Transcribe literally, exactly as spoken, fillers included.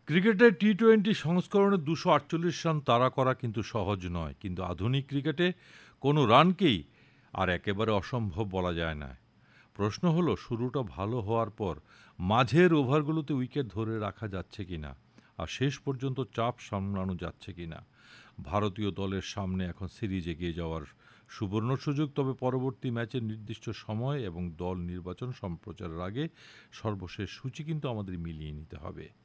ক্রিকেটের T twenty সংস্করণে দুশো আটচল্লিশ রান তাড়া করা কিন্তু সহজ নয়, কিন্তু আধুনিক ক্রিকেটে কোনো রানকেই আর একেবারে অসম্ভব বলা যায় না। প্রশ্ন হলো শুরুটা ভালো হওয়ার পর মাঝের ওভারগুলোতে উইকেট ধরে রাখা যাচ্ছে কিনা, আর শেষ পর্যন্ত চাপ সামলানো যাচ্ছে কিনা। ভারতীয় দলের সামনে এখন সিরিজ এগিয়ে যাওয়ার সুবর্ণ সুযোগ, তবে পরবর্তী ম্যাচের নির্দিষ্ট সময় এবং দল নির্বাচন সম্প্রচারের আগে সর্বশেষ সূচি কিন্তু আমাদের মিলিয়ে নিতে হবে।